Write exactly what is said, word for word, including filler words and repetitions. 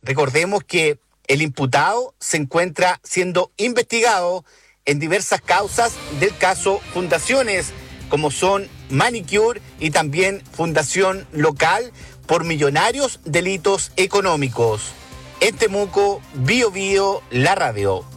Recordemos que el imputado se encuentra siendo investigado en diversas causas del caso Fundaciones, como son Manicure y también Fundación Local, por millonarios delitos económicos. En Temuco, Bio Bio, la radio.